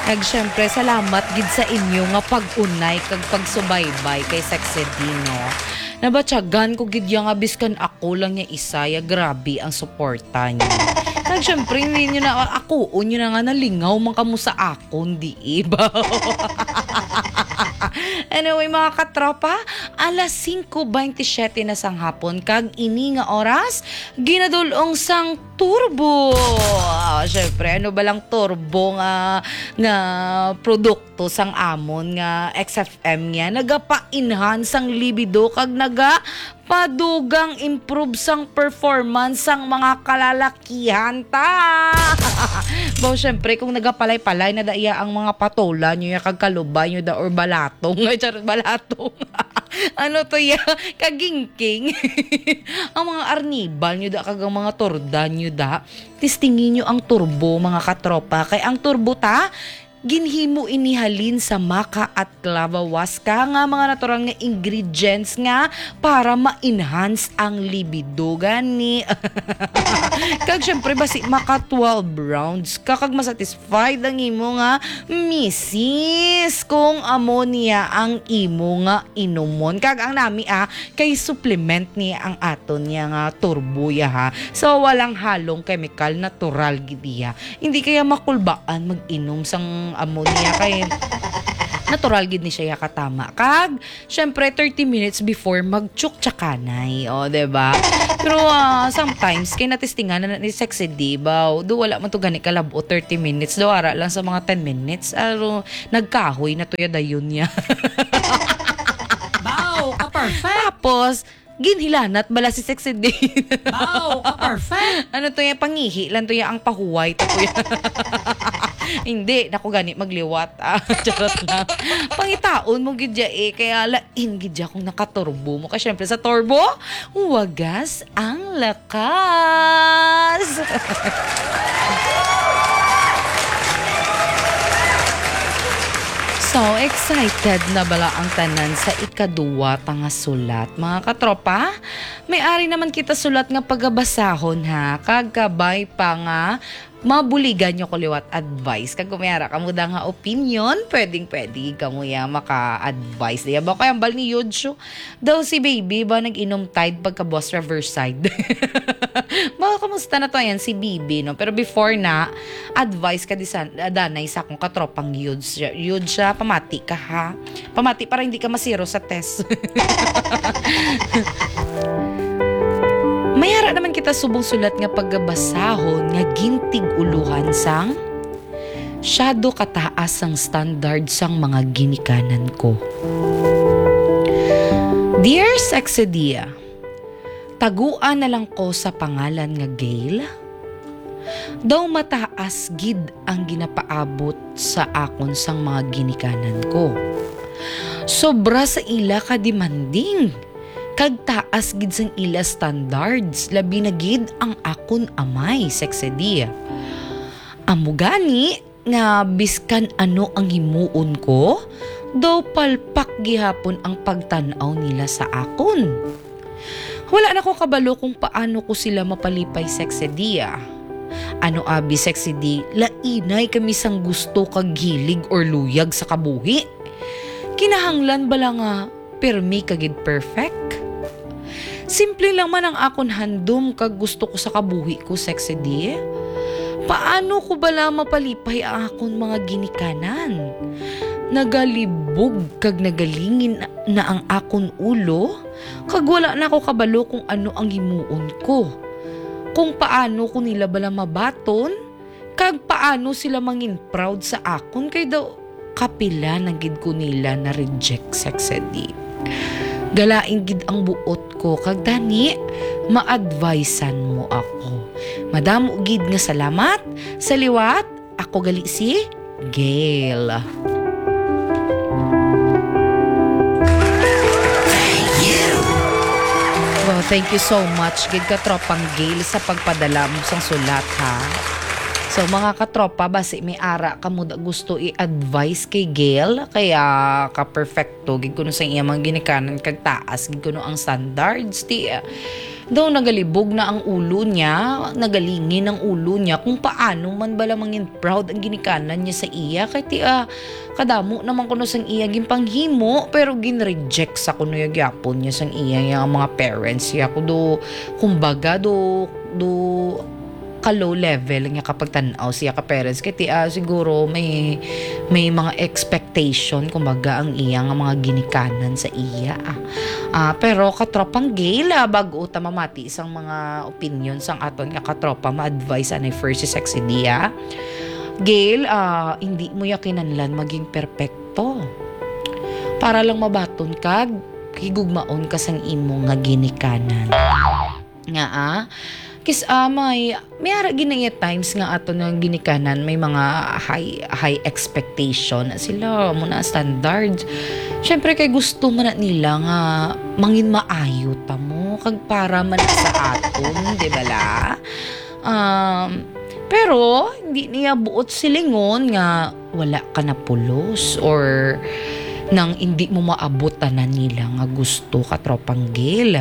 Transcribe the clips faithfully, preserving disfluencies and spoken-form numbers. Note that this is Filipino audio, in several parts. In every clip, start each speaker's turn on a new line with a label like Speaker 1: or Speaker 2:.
Speaker 1: Kag syempre, salamat gid sa inyo nga pag-unay kag pagsubaybay kay Sexedino. Nabatyagan ko gid yang abiskan ako lang niya isa, ya grabe ang suporta niya. Kag syempre, hindi nyo na ako, unyo na nga nalingaw man kamo sa akon, di iba. Anyway mga katropa, alas singko twenty-seven na sang hapon kag ini nga oras ginadulong sang turbo. Ah, syempre ano ba lang turbo nga nga produkto sang amon nga X F M nga nagapa-enhance ang libido kag naga padugang improve sang performance sang mga kalalakihan ta. Bo syempre kung nagapalay-palay na daya ang mga patola nyo ya kag kalubay nyo da or balatong ay charot balatong. Ano to ya kagingking. Ang mga arnibal nyo da kag ang mga torda nyo da tistingin nyo ang turbo mga katropa kay ang turbo ta ginhimo inihalin sa maka at clavahuasca nga mga natural nga ingredients nga para ma-enhance ang libido gani. Kag syempre basi maka twelve rounds kakag masatisfied ang imo nga misis kung ammonia ang imo nga inumon kag ang nami ah kay supplement niya ang aton niya nga turbo ya ha. So walang halong chemical, natural gidiya. Hindi kaya makulbaan mag-inom sang ammonia kay natural gid ni siya katama kag syempre thirty minutes before magchuk tsakanay o diba pero uh, sometimes kay natistingan na ni sexy diba do wala man to gani kalabo thirty minutes do ara lang sa mga ten minutes aro nagkahoy na to ya dayon niya.
Speaker 2: Wow, ka perfect.
Speaker 1: Tapos ginhilanat bala si sexy din.
Speaker 2: Wow, ka perfect.
Speaker 1: Ano to ya pangihi lang to ya ang pahuway to ya. Hindi, naku gani magliwat. Ah, charot lang. Pangitaon mo gidya eh, kaya lain gidya kung nakaturbo mo. Kasi syempre sa turbo, wagas ang lakas. So, excited na bala ang tanan sa ikaduwa nga sulat. Mga katropa, may ari naman kita sulat nga pagabasahon ha. Kagkabay pa nga mabuligan nyo ko liwat advice. Kag kumiyara kamo da nga opinion, pwedeng pwede kamo ya maka-advise. Diya ba kaya bal ni Yodsho? Daw si baby ba nag-inom tide pagka Boss Riverside? Ba kamusta na to yan si Bibi no? Pero before na, advice ka di sa danay sa akong katropang Yods. Yods siya, pamati ka ha. Pamati para hindi ka masiro sa test. Mayara naman kita subong sulat nga paggabasahon nga gintig uluhan sang syado kataas ang standard sang mga ginikanan ko. Dear Sexedia, taguan na lang ko sa pangalan nga Gail. Daw mataas gid ang ginapaabot sa akon sang mga ginikanan ko. Sobra sa ila ka demanding. Kag taas gid sang ila standards, labi na gid ang akon amay, Sexedia. Amo gani nga biskan ano ang himuon ko, daw palpak gihapon ang pagtan-aw nila sa akon. Wala na ko kabalo kung paano ko sila mapalipay, Sexedia. Ano abi, Sexedi, lainay kami sang gusto kag gilig or luyag sa kabuhi. Kinahanglan bala nga permi kagid perfect. Simple lang man ang akon handom kag gusto ko sa kabuhi ko, Sexedy. Paano ko bala mapalipay ang akon mga ginikanan? Nagalibog kag nagalingin na ang akon ulo, kag wala na ko kabalo kung ano ang himuon ko. Kung paano ko nila bala mabaton, kag paano sila mangin proud sa akon kay daw kapila na gid ko nila na reject, Sexedy. Galaing gid ang buot ko kag dani ma-advisean mo ako. Madamo gid nga salamat sa liwat. Ako gali si Gail. Well, thank you so much gid ka tropang Gail sa pagpadala mo sang sulat ha. So mga katropa, basi may ara ka mo da gusto i-advise kay Gail, kaya ka perfecto gid kuno sa iya mga ginikanan kag taas gid kuno ang standards ti daw nagalibog na ang ulo niya, nagalingin ang ulo niya kung paano man bala mangin proud ang ginikanan niya sa iya. Kaya ti ah, kadamo naman kuno sang iya ginpanghimo pero ginreject sa kuno yung gyapon niya sang iya yung mga parents niya. Kudo kumbaga do do ka low level nga kapag tanaw siya ka parents kaya ti ah, siguro may may mga expectation kumbaga ang iya nga mga ginikanan sa iya ah. Ah, pero katropang Gail ah, bago ta mamati isang mga opinion sang aton nga katropa ma-advise anay first si sexy dia Gail ah, hindi mo ya kinanlan maging perpekto para lang mabaton kag higugmaon ka sang imo nga ginikanan nga ah kis ah, may may ara ginaya times nga ato nga ginikanan may mga high high expectation na sila muna standards. Syempre kay gusto man na nila nga mangin maayo ta mo kag para man sa aton, di ba la? Um, pero hindi niya buot silingon nga wala ka na pulos or nang hindi mo maabot na nila nga gusto ka tropang Gail.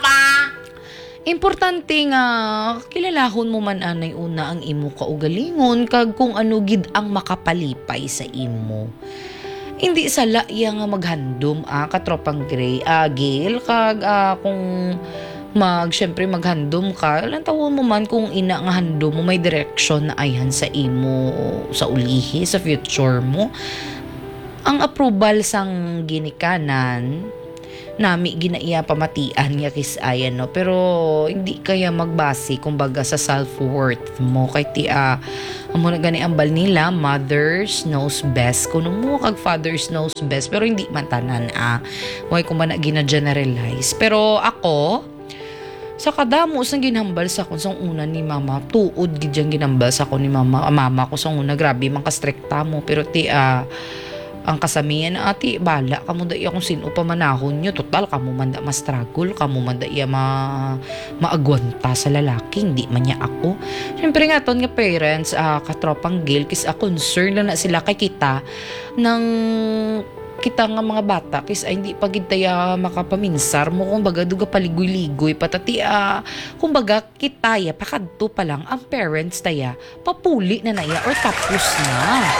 Speaker 1: Importante nga kilalahon mo man anay una ang imo kaugalingon kag kung ano gid ang makapalipay sa imo. Hindi sala iya nga maghandom ah katropang Gray ah Gail kag ah, kung mag syempre maghandom ka lang tawon mo man kung ina nga handom mo may direction na ayhan sa imo sa ulihi sa future mo. Ang approval sang ginikanan nami ginaiya pamatian nga kis ayan no pero hindi kaya magbase kumbaga sa self-worth mo kay ti ah, amo na gani ambal nila mothers knows best kuno mo kag fathers knows best pero hindi man tanan ah way ko man na gina-generalize pero ako sa kadamo sang ginhambal sa kun sang una ni mama tuod gid yang ginhambal sa ko ni mama mama ko sang una grabe man ka strikta mo pero ti ah ang kasamihan na ati, bala kamo da iya kung sino pa manahon nyo. Total, kamo man da ma-struggle, kamo man da iya ma maagwanta sa lalaki, hindi man niya ako. Siyempre nga ton nga parents, uh, katropang Gail, kis a concern lang na sila kay kita ng kita nga mga bata kis ay hindi pagid taya makapaminsar mo kung baga duga paligoy-ligoy patati ah kung baga kita ya pakadto pa lang ang parents taya papuli na naya or tapos na.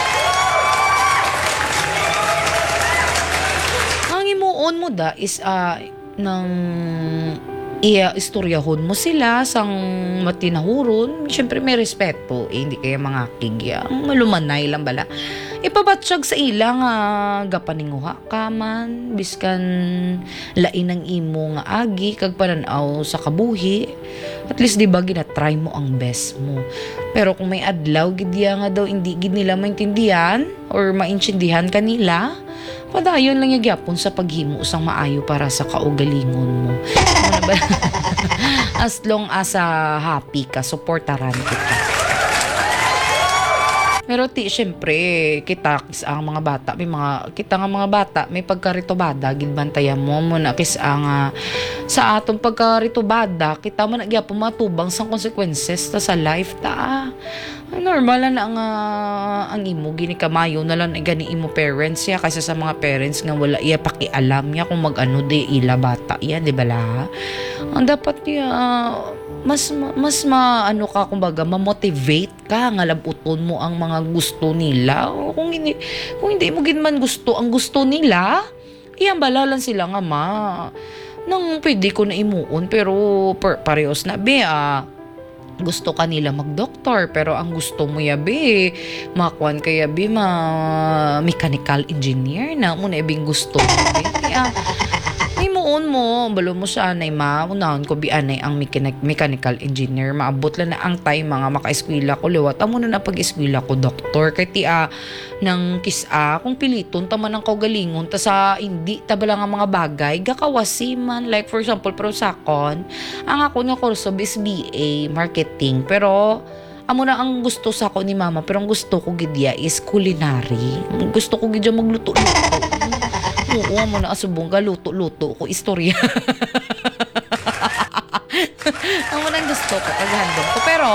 Speaker 1: On mo da is uh, nang iya istoryahon mo sila sang matinahuron syempre may respeto eh, hindi kaya mga kigya malumanay lang bala ipabatsyag sa ilang uh, gapaninguha ka man biskan lain ang imo nga agi kag pananaw sa kabuhi at least di ba ginatry mo ang best mo pero kung may adlaw gidya nga daw hindi gid nila maintindihan or maintindihan kanila padayon lang yung gyapon sa paghimo sang maayo para sa kaugalingon mo. Ano ba? As long as uh, happy ka, supportaran kita. Pero ti, syempre, kita kis ang mga bata, may mga, kita nga mga bata, may pagkaritobada, gidbantayan mo mo na kis ang uh, sa atong pagkaritobada, kita mo na gyapon matubang sang consequences ta sa life ta. Normal na ang uh, ang imo gini kamayo na lang gani imo parents ya kasi sa mga parents nga wala iya pakialam niya kung mag-ano di ila bata iya di bala. Ang dapat niya uh, mas mas maano ka kumbaga ma-motivate ka nga labuton mo ang mga gusto nila. O kung hindi kung hindi mo gid man gusto ang gusto nila, iyan balalan sila nga ma. Nang pwede ko na imuon pero per, parehos na be ah gusto ka nila mag-doktor pero ang gusto mo yabi makuan kaya yabi ma mechanical engineer na mo na ibing gusto mo kaya may muon mo balo mo sa anay ma unahon ko bi anay ang mechanic, mechanical engineer maabot lang na ang time mga maka-eskwela ko liwat amo na pag-eskwela ko doktor kay ti a nang kisa kung piliton ta man ang kaugalingon ta sa hindi ta bala nga mga bagay gakawasiman like for example pero sakon ang ako nga kurso is B A marketing pero amo na ang gusto sa ako ni mama pero ang gusto ko gidya is culinary gusto ko gidya magluto-luto oo amo na asubong ga luto-luto ko istorya amo na ang gusto ko kaghandom ko pero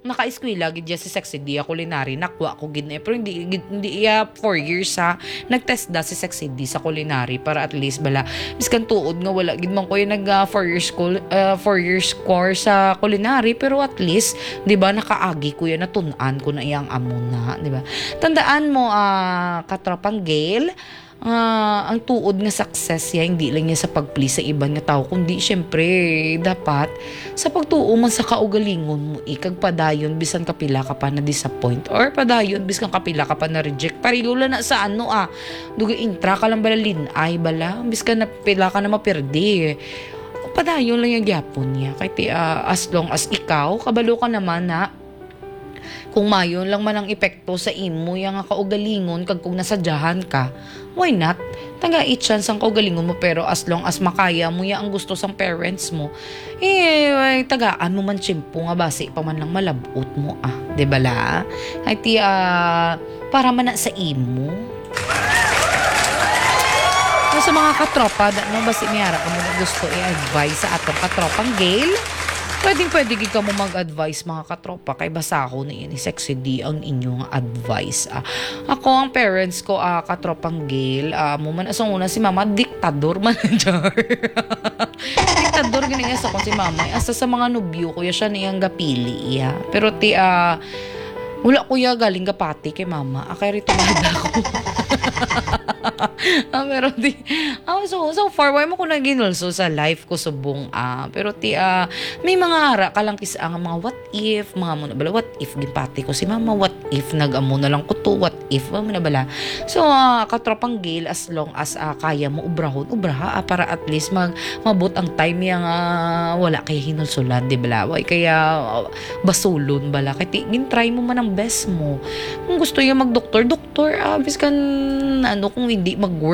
Speaker 1: naka-eskwela gid siya si Sexy D culinary nakwa ko gid na pero hindi gid- hindi iya four years sa nagtest da si Sexy D sa culinary para at least bala biskan tuod nga wala gid man ko yung nag uh, four years school uh, four years course sa culinary pero at least 'di ba nakaagi ko yan natun-an ko na iyang amo na 'di ba tandaan mo ah katropang Gail ah, ang tuod nga success ya hindi lang yan sa pag-please sa ibang nga tao kundi syempre dapat sa pagtuo man sa kaugalingon mo ikag padayon bisan kapila ka pa na disappoint or padayon bisan kapila ka pa na reject parilula na sa ano ah duga intra ka lang bala linay bala biskan na pila ka na maperde padayon lang yung gyapon niya kay ti ah, as long as ikaw kabalo ka naman na kung mayon lang man ang epekto sa imo yang nga kaugalingon kag kung nasadyahan ka why not taga it chance ang kaugalingon mo pero as long as makaya mo ya ang gusto sang parents mo eh ay, tagaan mo man tsimpo nga base pa man lang malabot mo ah de bala ay ti ah, para man na sa imo sa mga katropa no basi miyara ka mo na gusto i-advise sa atong katropang Gail pwedeng pwede gid ka mo mag-advise mga katropa kay basa ko na ni Sexy D ang inyong advice. Ah, ako ang parents ko ah, katropang Gail, ah, mo man asong una si mama diktador manager. Diktador gini sa ko si mama. Asa sa mga nobyo ko ya siya niyang gapili ya. Pero ti ah, wala ko ya galing gapati kay mama. Akay rito ako. ah, pero di ah, so, so far why mo ko naginulso sa life ko subong ah pero ti ah, may mga ara ka lang kisa nga mga what if mga mo na bala what if gipati ko si mama what if nag-amo na lang ko to what if mo na bala so ah, katropang Gail as long as ah, kaya mo ubrahon ubraha ah, para at least mag mabot ang time yang ah, wala kay hinulsulan di bala way kaya ah, basulon bala kay ti gin-try mo man ang best mo kung gusto niya mag-doktor doktor ah, biskan ano kung hindi mag